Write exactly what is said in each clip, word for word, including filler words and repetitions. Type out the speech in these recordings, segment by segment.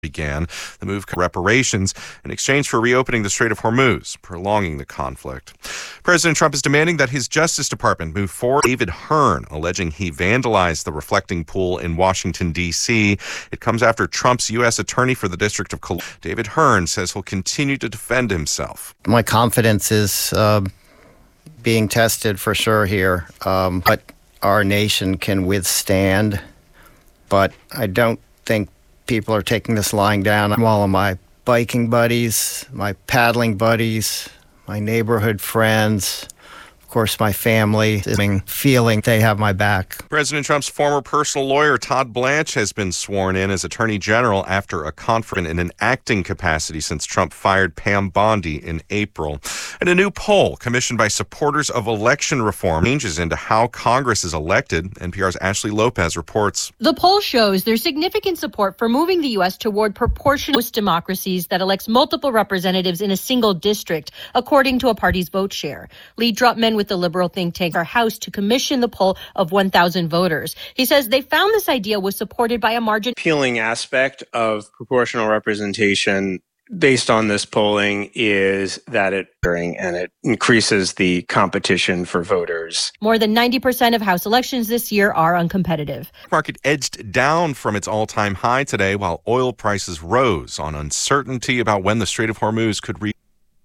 began. The move reparations in exchange for reopening the Strait of Hormuz, prolonging the conflict. President Trump is demanding that his Justice Department move forward. David Hearn, alleging he vandalized the reflecting pool in Washington, D C. It comes after Trump's U S attorney for the District of Columbia, David Hearn, says he'll continue to defend himself. My confidence is uh, being tested for sure here. Um, what our nation can withstand, but I don't think people are taking this lying down. All of my biking buddies, my paddling buddies, my neighborhood friends, of course, my family, feeling they have my back. President Trump's former personal lawyer, Todd Blanche, has been sworn in as Attorney General after a conference in an acting capacity since Trump fired Pam Bondi in April. And a new poll commissioned by supporters of election reform changes into how Congress is elected. N P R's Ashley Lopez reports. The poll shows there's significant support for moving the U S toward proportional democracies that elects multiple representatives in a single district, according to a party's vote share. Lee Drutman with the liberal think tank Our House to commission the poll of one thousand voters. He says they found this idea was supported by a margin. Appealing aspect of proportional representation based on this polling is that it and it increases the competition for voters. More than ninety percent of House elections this year are uncompetitive. Market edged down from its all-time high today while oil prices rose on uncertainty about when the Strait of Hormuz could reach.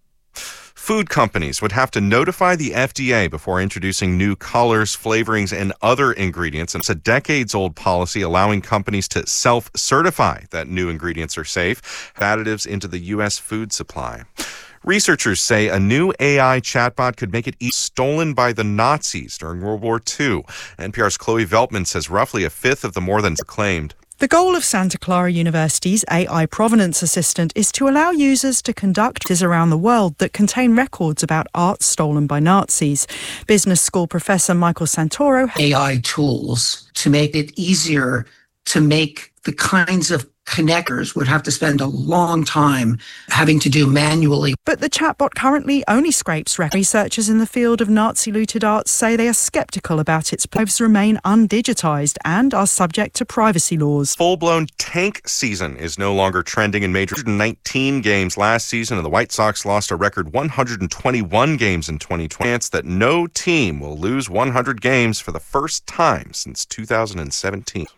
Food companies would have to notify the F D A before introducing new colors, flavorings, and other ingredients. And it's a decades-old policy allowing companies to self-certify that new ingredients are safe, additives into the U S food supply. Researchers say a new A I chatbot could make it easy, stolen by the Nazis during World War Two. N P R's Chloe Veltman says roughly a fifth of the more than claimed. The goal of Santa Clara University's A I Provenance Assistant is to allow users to conduct quizzes around the world that contain records about art stolen by Nazis. Business school professor Michael Santoro. A I tools to make it easier to make the kinds of connectors would have to spend a long time having to do manually. But the chatbot currently only scrapes records. Researchers in the field of Nazi-looted arts say they are skeptical about its lives remain undigitized and are subject to privacy laws. Full-blown tank season is no longer trending in major nineteen games last season, and the White Sox lost a record one hundred twenty-one games in twenty twenty. Chance that no team will lose one hundred games for the first time since two thousand seventeen.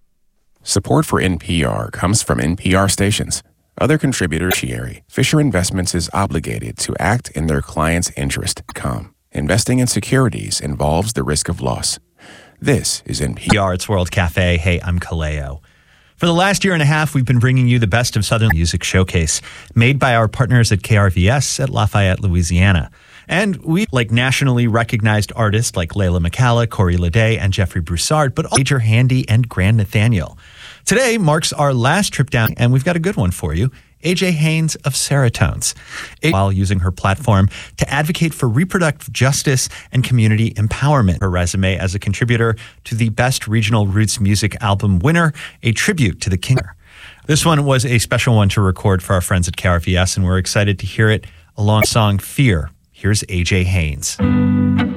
Support for N P R comes from N P R stations. Other contributors, Fisher Investments is obligated to act in their client's interest. Com. Investing in securities involves the risk of loss. This is N P R. It's World Cafe. Hey, I'm Kaleo. For the last year and a half, we've been bringing you the best of Southern Music Showcase, made by our partners at K R V S at Lafayette, Louisiana. And we like nationally recognized artists like Layla McCalla, Corey Lede, and Jeffrey Broussard, but also Major Handy and Grand Nathaniel. Today marks our last trip down, and we've got a good one for you. A J Haynes of Seratones, while using her platform to advocate for reproductive justice and community empowerment. Her resume as a contributor to the Best Regional Roots Music Album winner, a tribute to the King. This one was a special one to record for our friends at K R V S, and we're excited to hear it along song Fear. Here's A J Haynes.